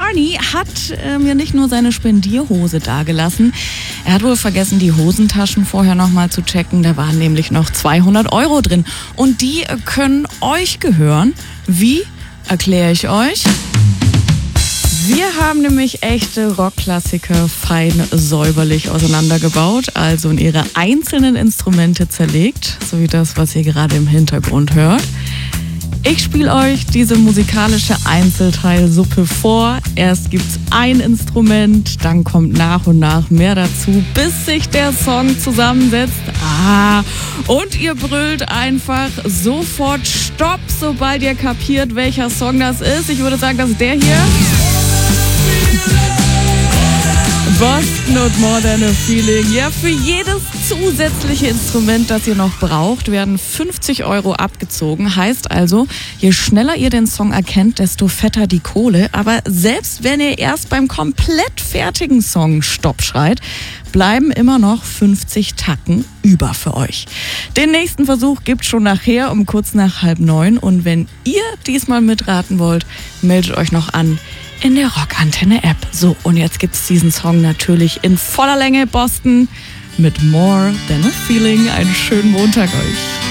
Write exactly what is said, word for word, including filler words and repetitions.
Barney hat äh, mir nicht nur seine Spendierhose dagelassen, er hat wohl vergessen, die Hosentaschen vorher nochmal zu checken. Da waren nämlich noch zweihundert Euro drin. Und die äh, können euch gehören. Wie? Erkläre ich euch. Wir haben nämlich echte Rockklassiker fein säuberlich auseinandergebaut, also in ihre einzelnen Instrumente zerlegt, so wie das, was ihr gerade im Hintergrund hört. Ich spiele euch diese musikalische Einzelteilsuppe vor. Erst gibt's ein Instrument, dann kommt nach und nach mehr dazu, bis sich der Song zusammensetzt. Ah, und ihr brüllt einfach sofort Stopp, sobald ihr kapiert, welcher Song das ist. Ich würde sagen, das ist der hier. Boston und More Than a Feeling. Ja, für jedes zusätzliche Instrument, das ihr noch braucht, werden fünfzig Euro abgezogen. Heißt also, je schneller ihr den Song erkennt, desto fetter die Kohle. Aber selbst wenn ihr erst beim komplett fertigen Song Stopp schreit, bleiben immer noch fünfzig Tacken über für euch. Den nächsten Versuch gibt's schon nachher um kurz nach halb neun. Und wenn ihr diesmal mitraten wollt, meldet euch noch an in der Rockantenne-App. So, und jetzt gibt's diesen Song natürlich in voller Länge. Boston mit More Than a Feeling. Einen schönen Montag euch.